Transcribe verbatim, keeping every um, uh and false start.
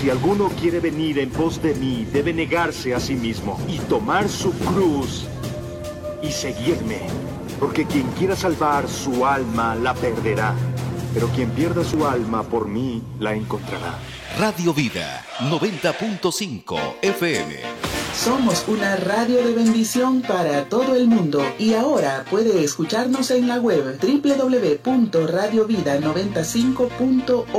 Si alguno quiere venir en pos de mí, debe negarse a sí mismo y tomar su cruz y seguirme. Porque quien quiera salvar su alma la perderá, pero quien pierda su alma por mí la encontrará. Radio Vida noventa punto cinco F M. Somos una radio de bendición para todo el mundo y ahora puede escucharnos en la web doble u doble u doble u punto radio vida noventa y cinco punto org.